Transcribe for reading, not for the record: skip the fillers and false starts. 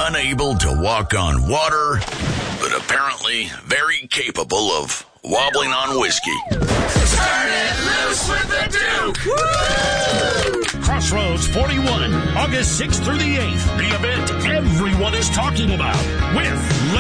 Unable to walk on water, but apparently very capable of wobbling on whiskey. Turn it loose with the Duke! Woo! Crossroads 41, August 6th through the 8th. The event everyone is talking about with